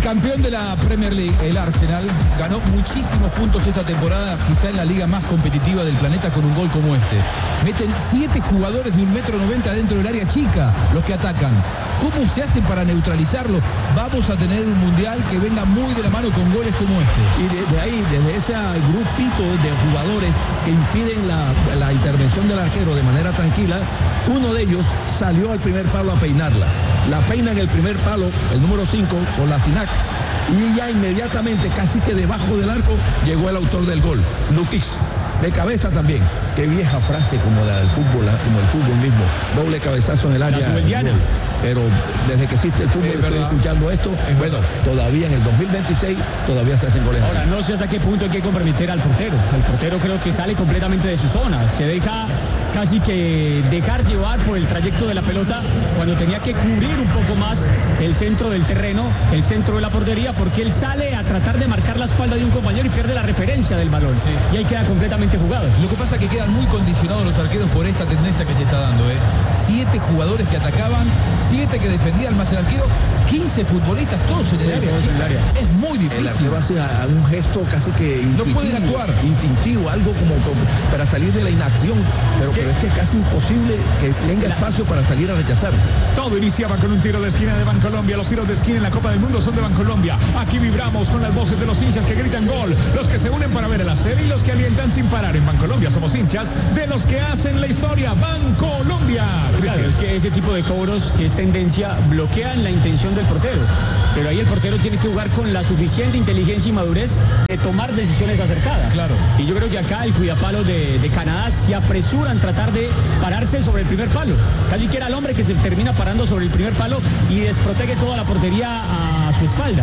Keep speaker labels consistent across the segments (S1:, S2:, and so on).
S1: campeón de la Premier League, el Arsenal, ganó muchísimos puntos esta temporada, quizá en la liga más competitiva del planeta, con un gol como este. Meten 7 jugadores de 1,90 m dentro del área chica, los que atacan. ¿Cómo se hace para neutralizarlo? Vamos a tener un mundial que venga muy de la mano con goles como este.
S2: Y desde ahí, desde ese grupito de jugadores que impiden la intervención del arquero de manera tranquila, uno de ellos salió al primer palo a peinarla. La peina en el primer palo, el número 5, con la Sinac. Y ya inmediatamente, casi que debajo del arco, llegó el autor del gol, Lukic. De cabeza también. Qué vieja frase como la del fútbol, como el fútbol mismo. Doble cabezazo en el área. Pero desde que existe el fútbol, estoy escuchando esto. Bueno, todavía en el 2026 todavía se hacen goles.
S3: Ahora, no sé hasta qué punto hay que comprometer al portero. El portero creo que sale completamente de su zona. Se deja casi que dejar llevar por el trayecto de la pelota cuando tenía que cubrir un poco más el centro del terreno, el centro de la portería, porque él sale a tratar de marcar la espalda de un compañero y pierde la referencia del balón. Sí. Y ahí queda completamente jugado.
S1: Lo que pasa es que quedan muy condicionados los arqueros por esta tendencia que se está dando. 7 jugadores que atacaban, 7 que defendían más el arquero, 15 futbolistas, todos en el área. Es muy difícil.
S2: El arquero hace un gesto casi que
S1: no pueden actuar.
S2: Instintivo, algo como para salir de la inacción. Pero es que es casi imposible que tenga espacio para salir a rechazar.
S4: Todo iniciaba con un tiro de esquina de Bancolombia. Los tiros de esquina en la Copa del Mundo son de Bancolombia. Aquí vibramos con las voces de los hinchas que gritan gol, los que se unen para ver el hacer y los que alientan sin parar. En Bancolombia somos hinchas de los que hacen la historia. Bancolombia.
S3: Claro, es que ese tipo de cobros, que es tendencia, bloquean la intención del portero. Pero ahí el portero tiene que jugar con la suficiente inteligencia y madurez de tomar decisiones acertadas.
S1: Claro.
S3: Y yo creo que acá el cuidapalo de Canadá se apresura en tratar de pararse sobre el primer palo. Casi que era el hombre que se termina parando sobre el primer palo y desprotege toda la portería a su espalda.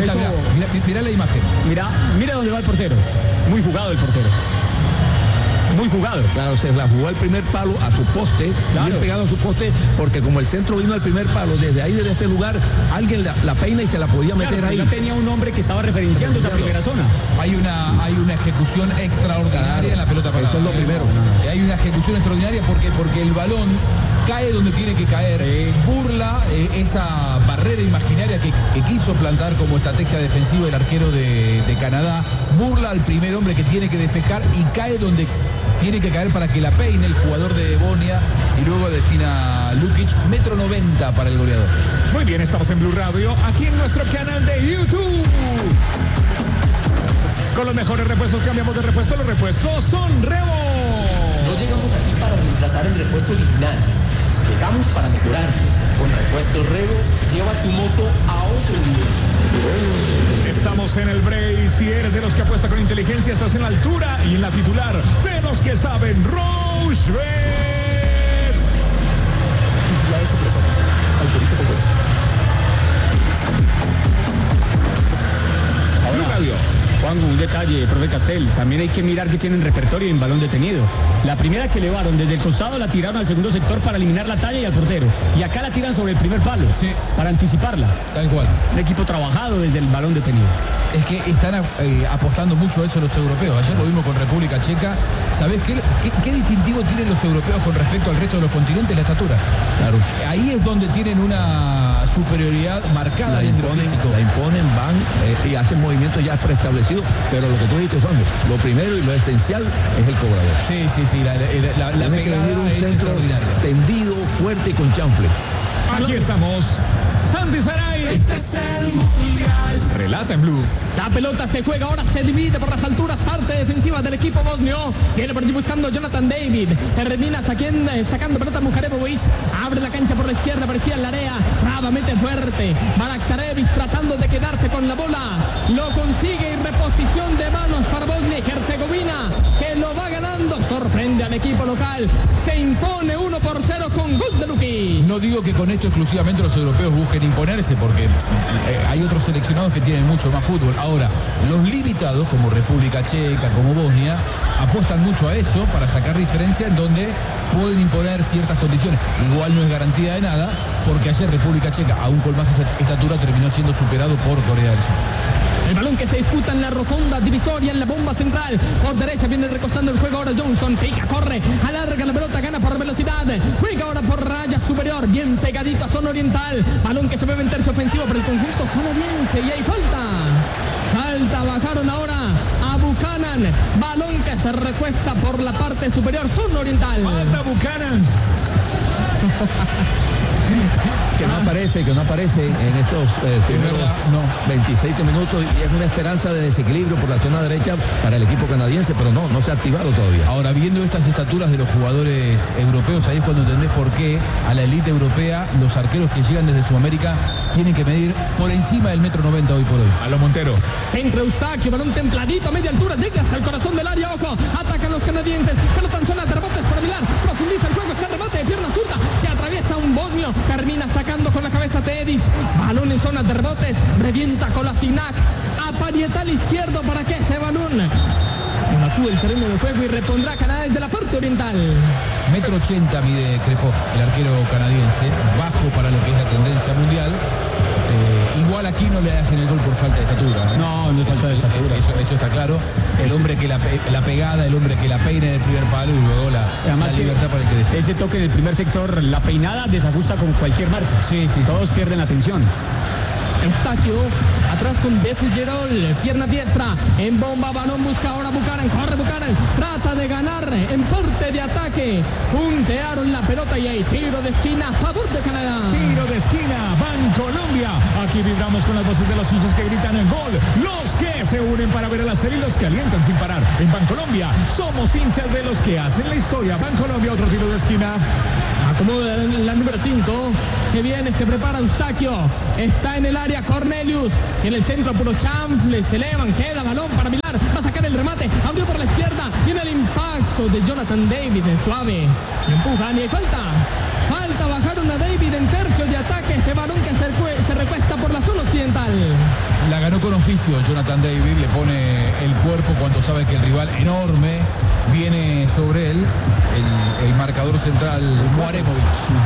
S1: Mira la imagen.
S3: Mira dónde va el portero. Muy jugado el portero. Muy jugado.
S2: Claro, se la jugó al primer palo a su poste, bien pegado a su poste, porque como el centro vino al primer palo, desde ahí, desde ese lugar, alguien la peina y se la podía meter ahí.
S3: Ya tenía un hombre que estaba referenciando esa primera zona.
S1: Hay una ejecución extraordinaria en la pelota parada.
S2: Eso es lo primero.
S1: Hay una ejecución extraordinaria porque el balón cae donde tiene que caer, burla esa barrera imaginaria que quiso plantar como estrategia defensiva el arquero de Canadá, burla al primer hombre que tiene que despejar y cae donde tiene que caer para que la peine el jugador de Bosnia y luego defina Lukic, 1,90 m para el goleador.
S4: Muy bien, estamos en Blue Radio, aquí en nuestro canal de YouTube. Con los mejores repuestos, cambiamos de repuesto, los repuestos son Revo.
S5: No llegamos aquí para reemplazar el repuesto original, llegamos para mejorar. Con repuestos Revo, lleva tu moto a otro nivel.
S4: Estamos en el break. Si eres de los que apuesta con inteligencia, estás en la altura y en la titular de los que saben, Rochebet.
S3: Blue Radio. Juan, un detalle, profe Castel, también hay que mirar que tienen repertorio en balón detenido. La primera que elevaron desde el costado la tiraron al segundo sector para eliminar la talla y al portero. Y acá la tiran sobre el primer palo, para anticiparla.
S1: Tal cual.
S3: Un equipo trabajado desde el balón detenido.
S1: Es que están apostando mucho a eso los europeos. Ayer lo vimos con República Checa. ¿Sabés qué distintivo tienen los europeos con respecto al resto de los continentes? La estatura. Claro. Ahí es donde tienen una superioridad marcada dentro del físico.
S2: La imponen, van y hacen movimientos ya preestablecidos. Pero lo que tú dijiste, Juan, lo primero y lo esencial es el cobrador.
S1: Sí. La
S2: tiene que venir un centro tendido, fuerte y con chanfle.
S4: Aquí estamos. Santi Saray.
S6: Este es el mundial.
S4: Relata en Blue.
S3: La pelota se juega, ahora se divide por las alturas, parte defensiva del equipo bosnio. Viene por allí buscando Jonathan David. Termina sacando pelota Mujarebovic. Abre la cancha por la izquierda, parecía en la área. Nuevamente fuerte. Baraktarevic tratando de quedarse con la bola. Lo consigue y reposición de manos para Bosnia y Herzegovina, que lo va ganando. Sorprende al equipo local. Se impone 1-0 con gol de Lukic.
S1: No digo que con esto exclusivamente los europeos busquen imponerse, porque hay otros seleccionados que tienen mucho más fútbol. Ahora, los limitados, como República Checa, como Bosnia, apuestan mucho a eso para sacar diferencia en donde pueden imponer ciertas condiciones. Igual no es garantía de nada, porque ayer República Checa, aún con más estatura, terminó siendo superado por Corea del Sur.
S3: El balón que se disputa en la rotonda divisoria, en la bomba central. Por derecha viene recostando el juego ahora Johnson. Pica, corre, alarga la pelota, gana por velocidad. Juega ahora por raya superior, bien pegadito a zona oriental. Balón que se mueve en tercio ofensivo por el conjunto canadiense. canadiense y hay falta, bajaron ahora a Buchanan, balón que se recuesta por la parte superior zona oriental.
S4: Falta Buchanan.
S2: Que no aparece en estos primeros
S1: verdad, no.
S2: 27 minutos y es una esperanza de desequilibrio por la zona derecha para el equipo canadiense, pero no se ha activado todavía.
S1: Ahora, viendo estas estaturas de los jugadores europeos, ahí es cuando entendés por qué a la élite europea los arqueros que llegan desde Sudamérica tienen que medir por encima del 1,90 m hoy por hoy.
S4: A lo Montero.
S3: Centro Eustaquio, balón templadito a media altura, llega hasta el corazón del área, ojo, atacan los canadienses, pelota en zona de rebotes para Milán, profundiza el juego, se remate de pierna zurda, se atraviesa un bosnio, termina sacando con la cabeza Tedis, balón en zona de rebotes, revienta con la Signac, a parietal izquierdo para que ese balón evacúe el terreno de juego y repondrá Canadá desde la parte oriental.
S1: 1,80 m mide Crepó, el arquero canadiense, bajo para lo que es la tendencia mundial. Igual aquí no le hacen el gol por falta de estatura.
S7: No es falta de estatura.
S1: Eso está claro. El hombre que la pegada, el hombre que la peina en el primer palo y luego la libertad para el que defiende.
S7: Ese toque del primer sector, la peinada desajusta con cualquier marca.
S1: Sí.
S7: Todos pierden la atención.
S3: Eustaquio, atrás con De Figuerol, pierna diestra, en bomba, balón busca ahora Buchanan, corre Buchanan, trata de ganar en corte de ataque, puntearon la pelota y hay tiro de esquina a favor de Canadá.
S4: Tiro de esquina, Bancolombia. Aquí vibramos con las voces de los hinchas que gritan el gol. Los que se unen para ver a la serie y los que alientan sin parar. En Bancolombia somos hinchas de los que hacen la historia. Bancolombia, otro tiro de esquina.
S3: Acomoda la número 5, se viene, se prepara Eustaquio, está en el área Cornelius, en el centro puro chanfle, se elevan, queda balón para Milán, va a sacar el remate, abrió por la izquierda, viene el impacto de Jonathan David, en suave, empujan y hay falta, bajaron a David en tercio de ataque, ese balón que se recuesta por la zona occidental.
S1: La ganó con oficio Jonathan David, le pone el cuerpo cuando sabe que el rival enorme viene sobre él, el marcador central Muaremovic.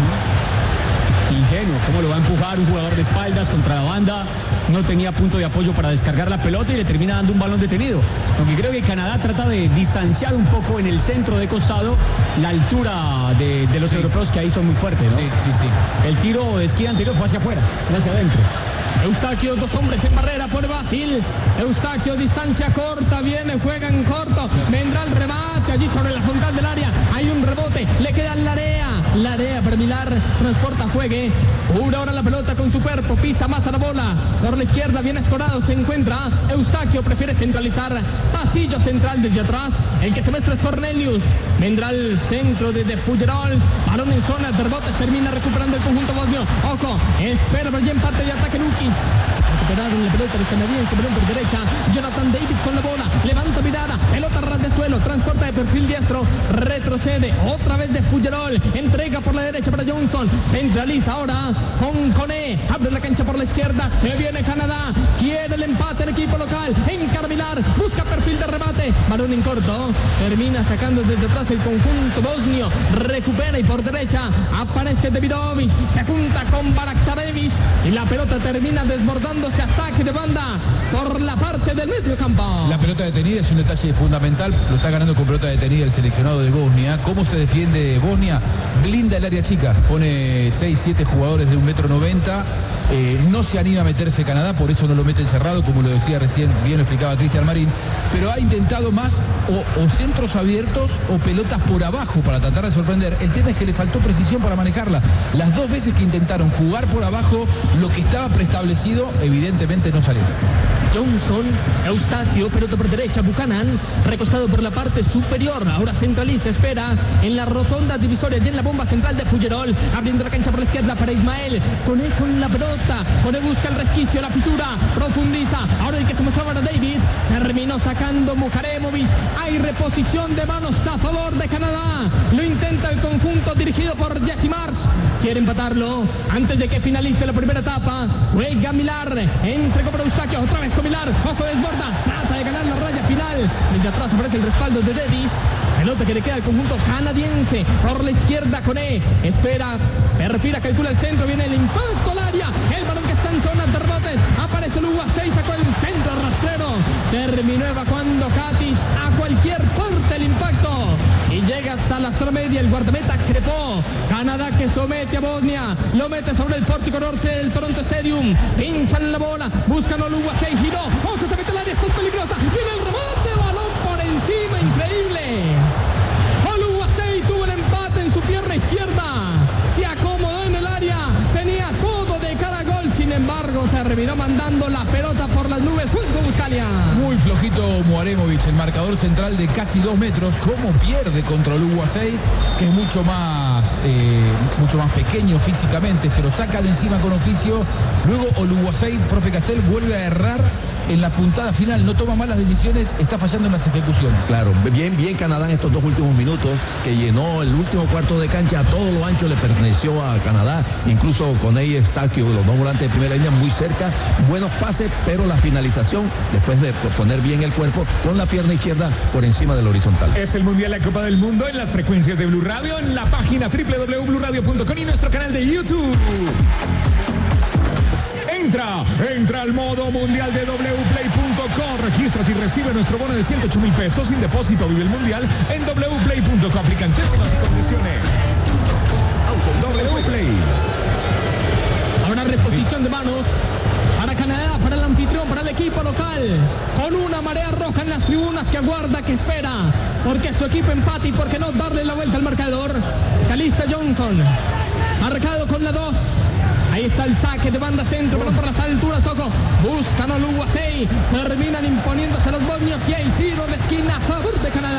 S7: Ingenuo, ¿cómo lo va a empujar un jugador de espaldas contra la banda? No tenía punto de apoyo para descargar la pelota y le termina dando un balón detenido. Aunque creo que Canadá trata de distanciar un poco en el centro de costado la altura de los europeos, que ahí son muy fuertes, ¿no?
S1: Sí.
S7: El tiro de esquina anterior fue hacia afuera, no hacia adentro.
S3: Eustaquio, dos hombres en barrera por Basil. Eustaquio, distancia corta, viene, juega en corto. Vendrá el remate allí sobre la frontal del área. Hay un rebote, le queda Larea para Milán, transporta, juegue. Pura ahora la pelota con su cuerpo, pisa más a la bola. Por la izquierda viene escorado, se encuentra Eustaquio, prefiere centralizar. Pasillo central desde atrás. El que se muestra es Cornelius. Vendrá el centro de Figueroa. Balón en zona de rebotes, termina recuperando el conjunto bosnio. Ojo, espera por allí empate de ataque Lukis. Recuperaron la pelota los canadienses, balón por derecha. Jonathan David con la bola, levanta mirada, pelota ras de suelo, transporta de perfil diestro, retrocede, otra vez de Figueroa, entrega por la derecha para Johnson, centraliza ahora con Cone, abre la cancha por la izquierda, se viene Canadá, quiere el empate el equipo local, encarrilar, busca perfil de remate, balón en corto, termina sacando desde atrás el conjunto bosnio, recupera y por derecha aparece Davidovic, se junta con Baraktarevic y la pelota termina desbordándose a saque de banda por la parte del medio campo.
S1: La pelota detenida es un detalle fundamental, lo está ganando con pelota detenida el seleccionado de Bosnia. ¿Cómo se defiende Bosnia? Blinda el área chica, pone 6-7 jugadores de 1,90 m. No se anima a meterse Canadá, por eso no lo mete encerrado, como lo decía recién, bien lo explicaba Cristian Marín, pero ha intentado más o centros abiertos o pelotas por abajo para tratar de sorprender. El tema es que le faltó precisión para manejarla. Las dos veces que intentaron jugar por abajo, lo que estaba preestablecido evidentemente no salió.
S3: Johnson, Eustaquio, pelota por derecha, Buchanan, recostado por la parte superior, ahora centraliza, espera en la rotonda divisoria y en la bomba central de Figuerol, abriendo la cancha por la izquierda para Ismael, Cone con la pelota, Cone busca el resquicio, la fisura, profundiza, ahora el que se mostraba era David, terminó sacando Mujaremovic, hay reposición de manos a favor de Canadá, lo intenta el conjunto dirigido por Jesse Marsh, quiere empatarlo antes de que finalice la primera etapa, juega Millar, entregó para Eustaquio, otra vez con Millar, ojo desborda, trata de ganar la raya final, desde atrás aparece el respaldo de Dedis, pelota que le queda al conjunto canadiense, por la izquierda Cone, espera, perfila, calcula el centro, viene el impacto al área, el balón que está en zona de rebotes, aparece el UA6, sacó el centro rastrero, terminó evacuando Katic, a cualquier parte el impacto, y llega hasta pasa a la zona media, el guardameta Crepó. Canadá que somete a Bosnia, lo mete sobre el pórtico norte del Toronto Stadium. Pinchan la bola, buscan a Oluwasei, giró. ¡Ojo, se mete al área! ¡Esto es peligrosa! ¡Viene el rebote! ¡Balón por encima! ¡Increíble! Oluwasei tuvo el empate en su pierna izquierda. Se acomodó en el área. Tenía todo de cara a gol. Sin embargo, terminó mandando la pelota por las nubes junto a Buscalia.
S1: Muy flojito Muaremovic, el marcador central de casi 2 metros. ¿Cómo pierde contra Oluwasei? Que es mucho más pequeño físicamente. Se lo saca de encima con oficio. Luego Oluwasei, profe Castel, vuelve a errar en la puntada final. No toma malas decisiones, está fallando en las ejecuciones.
S2: Claro, bien Canadá en estos 2 últimos minutos, que llenó el último cuarto de cancha. A todo lo ancho le perteneció a Canadá. Incluso con Coney Estaquio, los dos volantes de primera línea muy cerca. Buenos pases, pero la finalización, después de poner bien el cuerpo, con la pierna izquierda por encima del horizontal.
S4: Es el Mundial, la Copa del Mundo, en las frecuencias de Blue Radio, en la página www.bluradio.com y nuestro canal de YouTube. Entra al modo mundial de wplay.com. Regístrate y recibe nuestro bono de 108,000 pesos sin depósito. Vive el mundial en wplay.com. Aplican términos y condiciones. Wplay.
S3: Ahora reposición de manos para Canadá, para el anfitrión, para el equipo local, con una marea roja en las tribunas que aguarda, que espera, porque su equipo empate y porque no darle la vuelta al marcador. Se alista Johnson, marcado con la 2. Ahí está el saque de banda centro, pero por las alturas, ojo, buscan a Oluwasei, terminan imponiéndose los bosnios y hay tiro de esquina a favor de Canadá.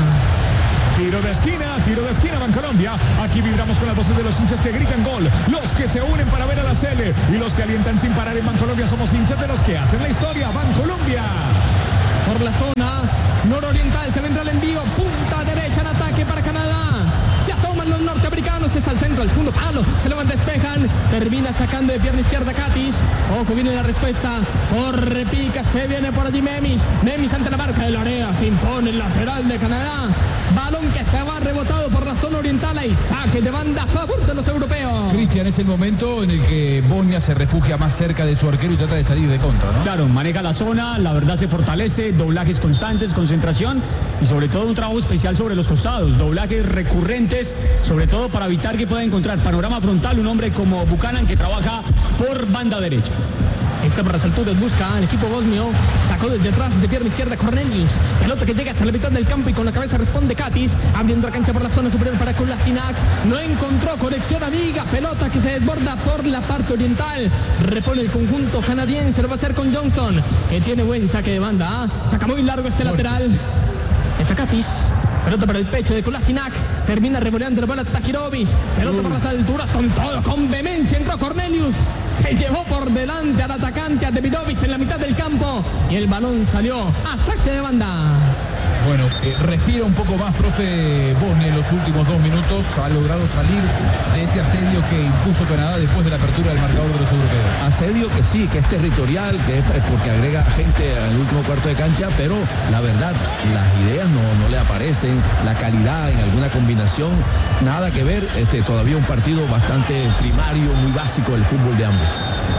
S4: Tiro de esquina, Bancolombia. Aquí vibramos con las voces de los hinchas que gritan gol, los que se unen para ver a la Sele y los que alientan sin parar en Bancolombia. Somos hinchas de los que hacen la historia. Bancolombia.
S3: Por la zona nororiental se vendrá el envío, punta derecha en ataque para Canadá. Se asoman los norteamericanos, es al centro, al segundo palo, se lo van, despejan, termina sacando de pierna izquierda Katic. Ojo, viene la respuesta, corre, pica, se viene por allí Memis ante la marca del área, se impone el lateral de Canadá. Balón que se va rebotado por la zona oriental y saque de banda a favor de los europeos.
S1: Cristian, es el momento en el que Bosnia se refugia más cerca de su arquero y trata de salir de contra, ¿no?
S7: Claro, maneja la zona, la verdad se fortalece, doblajes constantes, concentración y sobre todo un trabajo especial sobre los costados, doblajes recurrentes, sobre todo para evitar que pueda encontrar panorama frontal un hombre como Buchanan que trabaja por banda derecha.
S3: Está por las alturas, busca al equipo bosnio, sacó desde atrás de pierna izquierda Cornelius, pelota que llega hasta la mitad del campo y con la cabeza responde Katic, abriendo la cancha por la zona superior para Kolasinac, no encontró conexión amiga, pelota que se desborda por la parte oriental, repone el conjunto canadiense, lo va a hacer con Johnson, que tiene buen saque de banda, saca muy largo este lateral, es a Katic. Pelota para el pecho de Kolasinac, termina revoleando la bola Tahirovic, pelota por las alturas con todo, con vehemencia, entró Cornelius, se llevó por delante al atacante, a Davidovic en la mitad del campo y el balón salió a saque de banda.
S1: Bueno, respira un poco más, profe Bosnia, en los últimos 2 minutos. Ha logrado salir de ese asedio que impuso Canadá después de la apertura del marcador de los europeos.
S2: Asedio que sí, que es territorial, que es porque agrega gente al último cuarto de cancha, pero la verdad, las ideas no le aparecen, la calidad en alguna combinación, nada que ver. Todavía un partido bastante primario, muy básico del fútbol de ambos.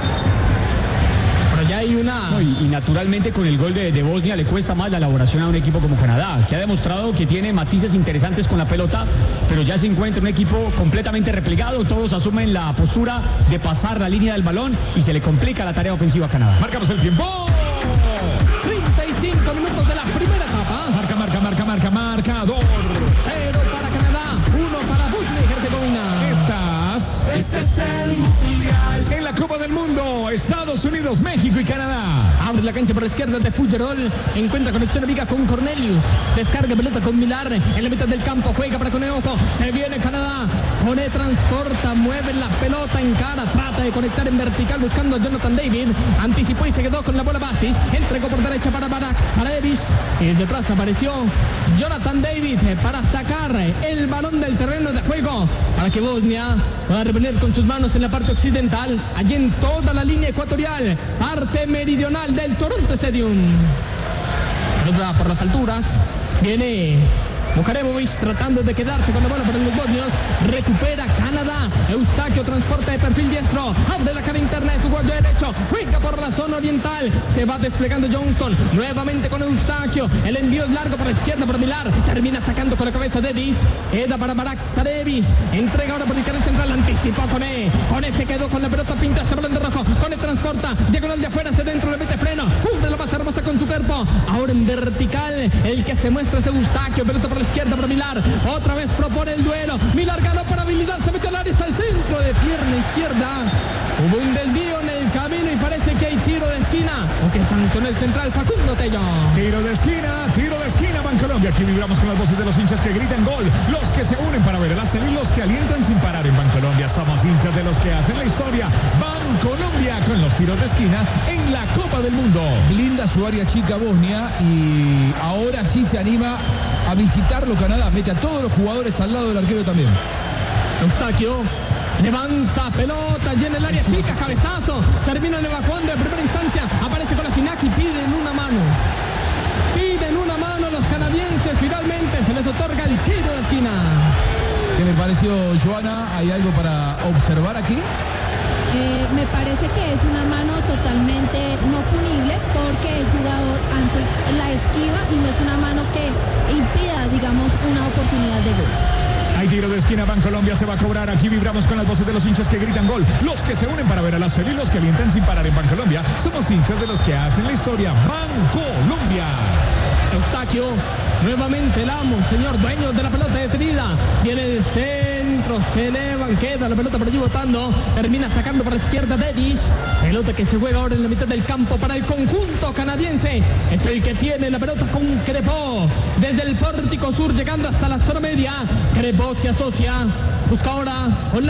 S3: Ya hay una...
S7: No, y naturalmente con el gol de Bosnia le cuesta más la elaboración a un equipo como Canadá, que ha demostrado que tiene matices interesantes con la pelota, pero ya se encuentra un equipo completamente replegado, todos asumen la postura de pasar la línea del balón y se le complica la tarea ofensiva a Canadá.
S4: Marcamos el tiempo.
S3: 35 minutos de la primera etapa.
S4: Marcador.
S3: 0 para Canadá, 1 para Bosnia y Herzegovina.
S6: Este es el Mundial.
S4: En la Copa del Mundo, Estados Unidos, México y Canadá.
S3: Abre la cancha por la izquierda de Fuggerol, encuentra conexión amiga con Cornelius, descarga pelota con Milar, en la mitad del campo, juega para Coneojo, se viene Canadá, Cone transporta, mueve la pelota en cara, trata de conectar en vertical buscando a Jonathan David, anticipó y se quedó con la bola Basis, entregó por derecha para Davis, y desde atrás apareció Jonathan David para sacar el balón del terreno de juego, para que Bosnia pueda reponer con sus manos en la parte occidental, allí en toda la línea ecuatorial, parte meridional del Toronto Stadium. Pelota por las alturas, viene Mukaremovic tratando de quedarse con la bola para los bosnios. Recupera Canadá. Eustaquio transporta de perfil diestro. Abre la cara interna de su guardia derecho. Juega por la zona oriental. Se va desplegando Johnson. Nuevamente con Eustaquio. El envío es largo por la izquierda por Milar. Termina sacando con la cabeza Dedis. Queda para Barak Tarevis. Entrega ahora por el canal central. Anticipó con E. Con E se quedó con la pelota pinta. Se balón de rojo. Con E transporta. Diagonal de afuera hacia dentro. Le mete freno. Cubre la base hermosa con su cuerpo. Ahora en vertical. El que se muestra es Eustaquio. Pelota por la izquierda para Milar. Otra vez propone el duelo. Milar ganó por habilidad. Se metió al área al centro de pierna izquierda. Hubo un desvío en el camino y parece que hay tiro de esquina. O que sancionó el central Facundo Tello.
S4: Tiro de esquina, Bancolombia. Aquí vibramos con las voces de los hinchas que gritan gol. Los que se unen para ver el ascenso y los que alientan sin parar en Bancolombia. Somos hinchas de los que hacen la historia. Bancolombia con los tiros de esquina en la Copa del Mundo.
S1: Blinda su área chica Bosnia y ahora sí se anima a visitarlo Canadá. Mete a todos los jugadores al lado del arquero también.
S3: Eustaquio levanta pelota, llena el área chica, cabezazo, terminan evacuando en primera instancia, aparece con la Sinaki, piden una mano los canadienses, finalmente se les otorga el tiro de esquina.
S1: ¿Qué le pareció, Joana? ¿Hay algo para observar aquí?
S8: Me parece que es una mano totalmente no punible porque el jugador antes la esquiva y no es una mano que impida, digamos, una oportunidad de gol.
S4: Hay tiro de esquina, Bancolombia se va a cobrar. Aquí vibramos con las voces de los hinchas que gritan gol. Los que se unen para ver a la serie y los que alientan sin parar en Bancolombia. Somos hinchas de los que hacen la historia. Bancolombia.
S3: Eustaquio, nuevamente el amo, señor dueño de la pelota detenida. Viene el centro, se elevan, queda la pelota por allí botando. Termina sacando por la izquierda Dedis. Pelota que se juega ahora en la mitad del campo para el conjunto canadiense. Es el que tiene la pelota con Crepó. Desde el pórtico sur llegando hasta la zona media. Crepó se asocia. Busca ahora con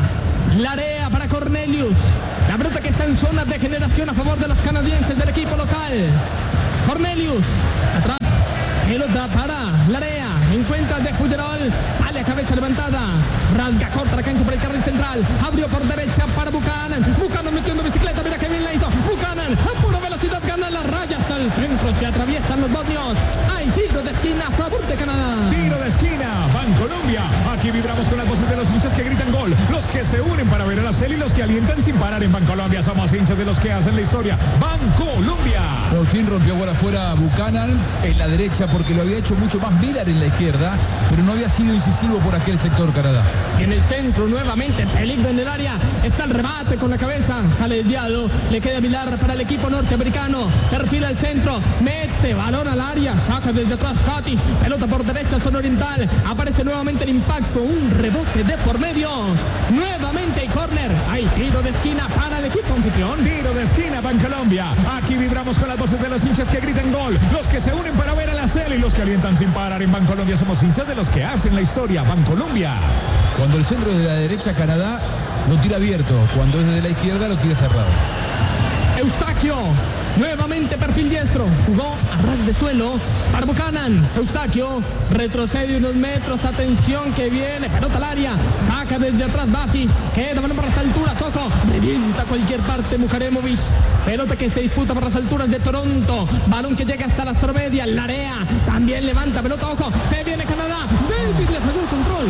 S3: Larea para Cornelius. La pelota que está en zona de generación a favor de los canadienses del equipo local. Cornelius, atrás, pelota para Larea, encuentra de Fullerol, sale a cabeza levantada, rasga corta la cancha por el carril central, abrió por derecha para Buchanan metiendo bicicleta, mira que bien la hizo, Buchanan, a pura velocidad gana las rayas al centro, se atraviesan los bosnios, hay tiro de esquina a favor de Canadá.
S4: Tiro de esquina, Bancolombia, aquí vibramos con las voces de los hinchas que gritan gol, los que se unen para ver a la serie y los que alientan sin parar en Bancolombia. Somos hinchas de los que hacen la historia. Bancolombia.
S1: Por fin rompió por afuera Buchanan en la derecha porque lo había hecho mucho más Miller en la izquierda, pero no había sido incisivo por aquel sector Canadá.
S3: En el centro nuevamente, peligro en el área, está el remate con la cabeza, sale desviado, le queda Milar para el equipo norteamericano, perfila el centro, mete balón al área, saca desde atrás Katis, pelota por derecha, zona oriental, aparece nuevamente el impacto, un rebote de por medio, nuevamente hay córner, hay tiro de esquina para el equipo anfitrión.
S4: Tiro de esquina, Bancolombia, aquí vibramos con las voces de los hinchas que gritan gol, los que se unen para ver a la serie y los que alientan sin parar en Bancolombia. Somos hinchas de los que hacen la historia. Bancolombia.
S1: Cuando el centro es de la derecha, Canadá lo tira abierto. Cuando es de la izquierda, lo tira cerrado.
S3: Eustaquio, nuevamente perfil diestro, jugó a ras de suelo para Buchanan. Eustaquio retrocede unos metros, atención que viene, pelota al área, saca desde atrás Basis, queda balón para las alturas, ojo, revienta cualquier parte Mukaremovic, pelota que se disputa por las alturas de Toronto, balón que llega hasta la zona media, Larea, también levanta pelota, ojo, se viene Canadá, David le falló el control.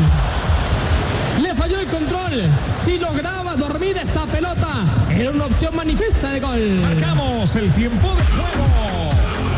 S3: Le falló el control. Si lograba dormir esa pelota, era una opción manifiesta de gol.
S4: Marcamos el tiempo de juego.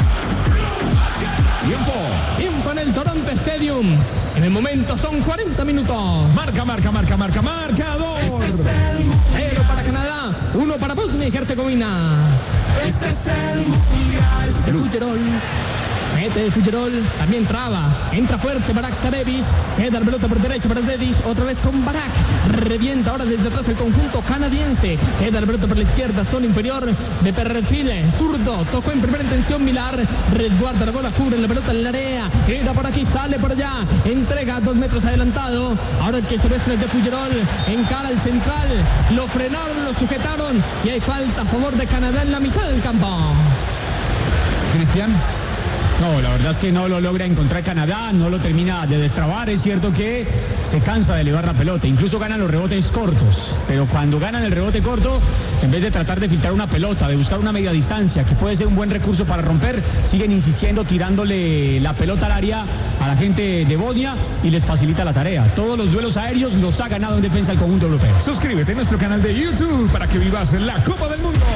S3: Tiempo en el Toronto Stadium. En el momento son 40 minutos.
S4: Marcador.
S3: 0 para Canadá, 1 para Bosnia y Herzegovina.
S6: Este es el Mundial.
S3: Fullerol. Mete el Fullerol, también traba, entra fuerte Barak Tarevis, queda la pelota por derecha para Dedis, otra vez con Barak, revienta ahora desde atrás el conjunto canadiense, queda la pelota por la izquierda, zona inferior de perfil zurdo, tocó en primera intención Milar, resguarda la bola, cubre la pelota en la área, queda por aquí, sale por allá, entrega 2 metros adelantado, ahora el que se ve es de Fullerol, encara al central, lo frenaron, lo sujetaron y hay falta a favor de Canadá en la mitad del campo.
S1: Cristian.
S7: No, la verdad es que no lo logra encontrar Canadá, no lo termina de destrabar. Es cierto que se cansa de elevar la pelota, incluso ganan los rebotes cortos, pero cuando ganan el rebote corto, en vez de tratar de filtrar una pelota, de buscar una media distancia, que puede ser un buen recurso para romper, siguen insistiendo, tirándole la pelota al área a la gente de Bosnia y les facilita la tarea. Todos los duelos aéreos los ha ganado en defensa el conjunto europeo.
S4: Suscríbete a nuestro canal de YouTube para que vivas la Copa del Mundo.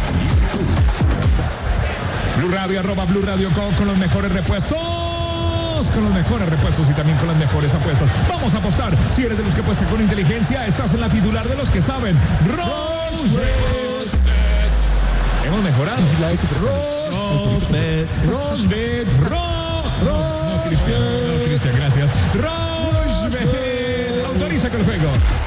S4: Blue Radio, @Blue Radio con los mejores repuestos. Con los mejores repuestos y también con las mejores apuestas. Vamos a apostar. Si eres de los que apuestan con inteligencia, estás en la titular de los que saben. Rosbet. Hemos mejorado. Rosbet. No, Cristian, gracias. Rosbet. Autoriza con el juego.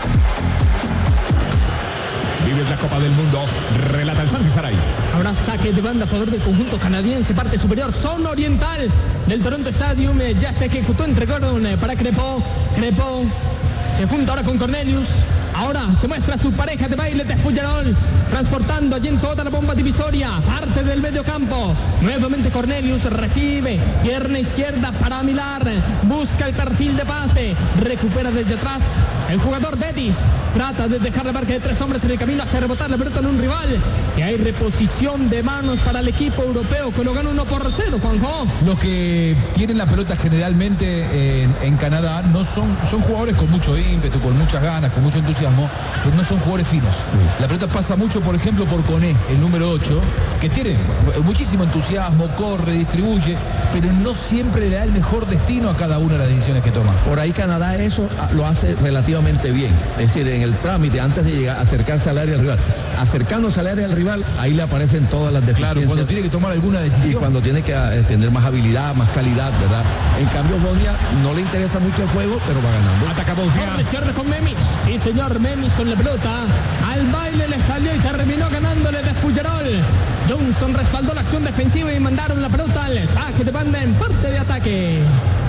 S4: Vives la Copa del Mundo, relata el Santi Saray.
S3: Ahora saque de banda a favor del conjunto canadiense, parte superior, zona oriental del Toronto Stadium. Ya se ejecutó, entregaron para Crepó. Crepó se junta ahora con Cornelius. Ahora se muestra su pareja de baile de Fullerol, transportando allí en toda la bomba divisoria, parte del medio campo. Nuevamente Cornelius recibe, pierna izquierda para Milar, busca el perfil de pase, recupera desde atrás el jugador Dedis, trata de dejar la marca de 3 hombres en el camino, hace rebotar la pelota en un rival, y hay reposición de manos para el equipo europeo que lo gana 1-0, Juanjo.
S1: Los que tienen la pelota generalmente en Canadá son jugadores con mucho ímpetu, con muchas ganas, con mucho entusiasmo, pero no son jugadores finos. La pelota pasa mucho, por ejemplo, por Koné, el número 8, que tiene muchísimo entusiasmo, corre, distribuye, pero no siempre le da el mejor destino a cada una de las decisiones que toma.
S2: Por ahí Canadá eso lo hace relativamente bien. Es decir, en el trámite, antes de llegar, acercarse al área del rival. Acercándose al área del rival, ahí le aparecen todas las deficiencias.
S1: Claro, cuando tiene que tomar alguna decisión.
S2: Y cuando tiene que tener más habilidad, más calidad, ¿verdad? En cambio, Bosnia no le interesa mucho el juego, pero va ganando.
S4: Ataca Bosnia.
S3: Por la izquierda con Memis. Sí, señor, Memis con la pelota. Al baile le salió y terminó ganándole de Fullerol. Johnson respaldó la acción defensiva y mandaron la pelota al saque de banda en parte de ataque.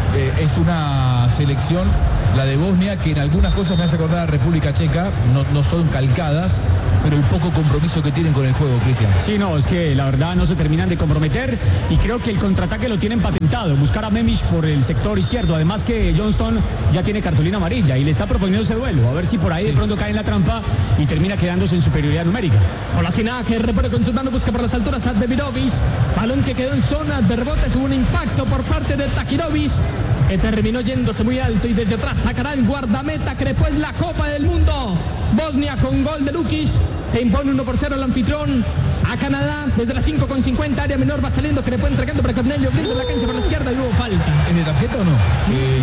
S1: Es una selección, la de Bosnia, que en algunas cosas me hace acordar a República Checa, no son calcadas, pero el poco compromiso que tienen con el juego, Cristian.
S7: Sí, no, es que la verdad no se terminan de comprometer y creo que el contraataque lo tienen patentado, buscar a Memis por el sector izquierdo, además que Johnston ya tiene cartulina amarilla y le está proponiendo ese duelo, a ver si por ahí de pronto cae en la trampa y termina quedándose en superioridad numérica.
S3: Olasina que repone con sus manos, busca por las alturas a Demirovic, balón que quedó en zona de rebotes, hubo un impacto por parte de Takirovic, que terminó yéndose muy alto y desde atrás sacará el guardameta Crepó en la Copa del Mundo. Bosnia con gol de Lukic, se impone 1-0 al anfitrión a Canadá. Desde las 5:50, área menor va saliendo Crepó entregando para Cornelio, abriendo la cancha por la izquierda y hubo falta.
S1: ¿Es de tarjeta o no?